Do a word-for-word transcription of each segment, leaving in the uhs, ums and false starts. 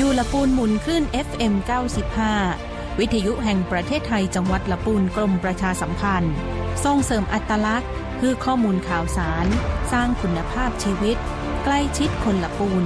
อยู่ละปูนหมุนคลื่น เอฟ เอ็ม เก้าสิบห้า วิทยุแห่งประเทศไทยจังหวัดละปูนกรมประชาสัมพันธ์ส่งเสริมอัตลักษณ์คือข้อมูลข่าวสารสร้างคุณภาพชีวิตใกล้ชิดคนละปูน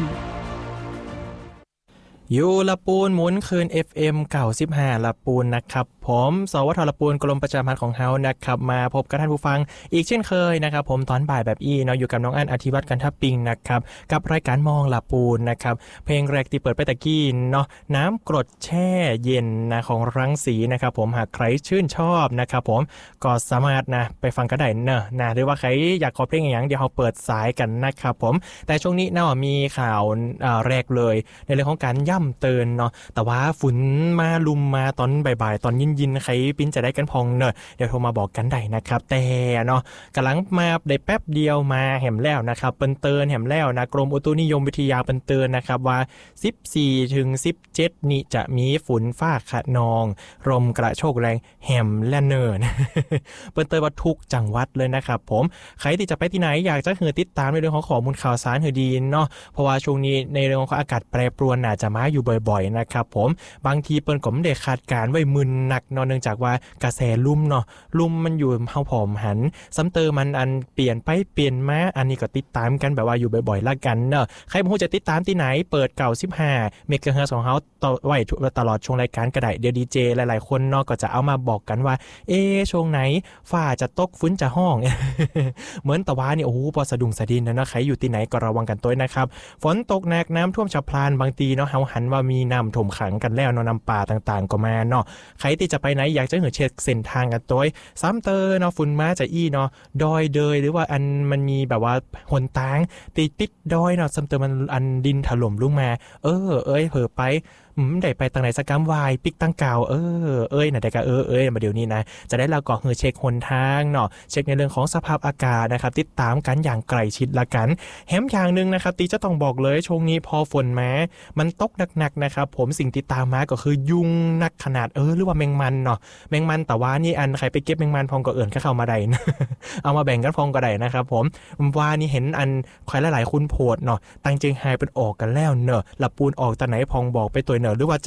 อยู่ละปูนหมุนคืน เอฟ เอ็ม เก้าสิบห้า ละปูนนะครับผมสวทละปูนกรมประชาสัมพันธ์ของเฮานะครับมาพบกับท่านผู้ฟังอีกเช่นเคยนะครับผมตอนบ่ายแบบอีเนาะอยู่กับน้องอั้นอธิวัฒน์กันทับปิงนะครับกับรายการมองละปูนนะครับเพลงแรกที่เปิดไปตะกี้เนาะน้ำกรดแช่เย็นนะของรังสีนะครับผมหากใครชื่นชอบนะครับผมก็สามารถนะไปฟังก็ได้เนอะนะหรือว่าใครอยากขอเพลงอย่างเดี๋ยวเราเปิดสายกันนะครับผมแต่ช่วงนี้เนาะมีข่าวแรกเลยในเรื่องของการย่ำเตือนเนาะแต่ว่าฝนมาลุมมาตอนบ่ายๆตอนยินๆใครปิ้นจะได้กันพองเนอะเดี๋ยวโทรมาบอกกันได้นะครับแต่เนาะกำลังมาได้แป๊บเดียวมาแหมแล้วนะครับเปิ้นเตือนแหมแล้วนะกรมอุตุนิยมวิทยาเปิ้นเตือนนะครับว่าสิบสี่ถึงสิบเจ็ดนี่จะมีฝนฟ้าคะนองลมกระโชกแรงแหมและเนินเปิ้นเตือนว่าทุกจังหวัดเลยนะครับผมใครที่จะไปที่ไหนอยากจะเหือติดตามในเรื่องของข้อมูลข่าวสารเหือดีเนาะเพราะว่าช่วงนี้ในเรื่องของอากาศแปรปรวนน่าจะมาอยู่บ่อยๆนะครับผมบางทีเปิ้นก็ไม่ได้คาดการไว้มึนหนักเนาะเนื่องจากว่ากระแสลมเนาะลมมันอยู่เฮาผอมหันซ้ำเติมมันอันเปลี่ยนไปเปลี่ยนมาอันนี้ก็ติดตามกันแบบว่าอยู่บ่อยๆละกันเนาะใครบ่ฮู้จะติดตามที่ไหนเปิดเก้าสิบห้าเมกะเฮิรตซ์ของเฮาต่อไว้ตลอดช่วงรายการก็ได้เดี๋ยวดีเจหลายๆคนเนาะก็จะเอามาบอกกันว่าเอ๊ช่วงไหนฟ้าจะตกฝนจะห้อง เหมือนตะวันนี่โอ้โหพอสะดุ้งสะดิ้นนะเนาะใครอยู่ที่ไหนก็ระวังกันตัวนะครับฝนตกหนักน้ำท่วมฉับพลันบางทีเนาะเฮาหันว่ามีน้ำท่วมขังกันแล้วเนาะน้ำป่าต่างๆก็มาเนาะใครที่จะไปไหนอยากจะเหือเช็คเส้นทางกันตัวซ้ำเตอเนาะฝุ่นมาจะอี้เนาะดอยเดยหรือว่าอันมันมีแบบว่าหนทางติดติดดอยเนาะซ้ำเตอมันอันดินถล่มลงมาเออเอ้ยเผลอไปอืมได้ไปทางไหนสักกำวายปิกตั้งเก่าเออเอ้ยน่ะแต่ก็เออเอ้ยมาเดี๋ยวนี้นะจะได้เราก็เหือเช็คหนทางเนาะเช็คในเรื่องของสภาพอากาศนะครับติดตามกันอย่างใกล้ชิดละกันแถมอย่างนึงนะครับตีจะต้องบอกเลยช่วงนี้พอฝนมามันตกหนักๆนะครับผมสิ่งที่ตามมาก็คือยุงนักขนาดเออหรือว่าแมงมันเนาะแมงมันแต่ว่านี่อันใครไปเก็บแมงมันพองก็เอิ่นเข้ามาได้นะ เอามาแบ่งกันพองก็ได้นะครับผมว่านี่เห็นอันใครหลายๆคุณโพดเนาะตั้งใจหายเป็นออกกันแล้วเนอะหลับปูนออกตะไหนพองบอกไปตัวเนอะหรือว่า